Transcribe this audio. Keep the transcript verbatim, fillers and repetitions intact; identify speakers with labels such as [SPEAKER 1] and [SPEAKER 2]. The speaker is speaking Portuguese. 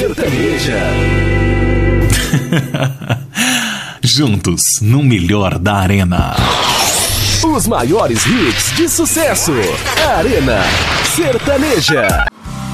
[SPEAKER 1] Sertaneja.
[SPEAKER 2] Juntos, no melhor da Arena.
[SPEAKER 1] Os maiores hits de sucesso. Arena Sertaneja.